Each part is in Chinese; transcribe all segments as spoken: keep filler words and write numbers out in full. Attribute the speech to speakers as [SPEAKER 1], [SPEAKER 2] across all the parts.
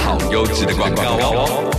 [SPEAKER 1] 好优质的广告哦。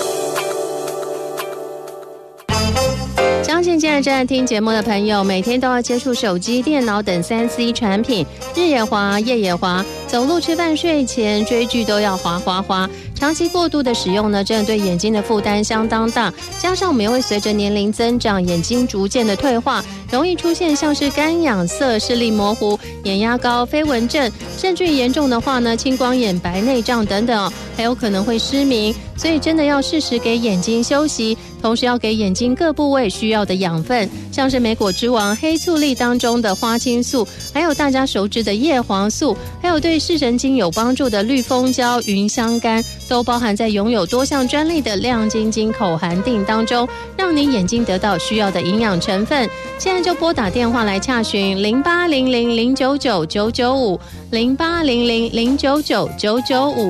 [SPEAKER 2] 相信现在正在听节目的朋友，每天都要接触手机、电脑等三 C 产品，日也滑，夜也滑，走路、吃饭、睡前、追剧都要滑滑滑。长期过度的使用呢，真的对眼睛的负担相当大。加上我们也会随着年龄增长，眼睛逐渐的退化，容易出现像是干痒涩、视力模糊、眼压高、飞蚊症，甚至严重的话呢，青光眼、白内障等等哦，还有可能会失明。所以真的要适时给眼睛休息，同时要给眼睛各部位需要的养分，像是莓果之王黑醋栗当中的花青素，还有大家熟知的叶黄素，还有对视神经有帮助的绿蜂胶、芸香苷，都包含在拥有多项专利的亮晶晶口含锭当中，让你眼睛得到需要的营养成分。现在就拨打电话来洽询零八零零零九九九九五零八零零零九九九九五。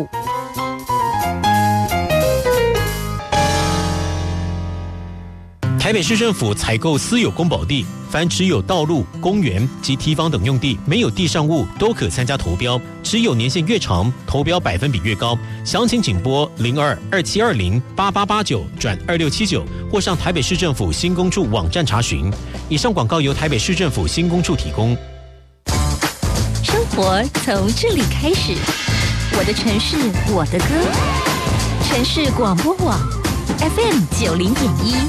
[SPEAKER 3] 台北市政府采购私有公保地，凡持有道路、公园及堤防等用地没有地上物都可参加投标，持有年限越长，投标百分比越高。详情请拨零二二七二零八八八九转二六七九，或上台北市政府新工处网站查询。以上广告由台北市政府新工处提供。
[SPEAKER 4] 生活从这里开始，我的城市，我的歌，城市广播网 F M 九零点一。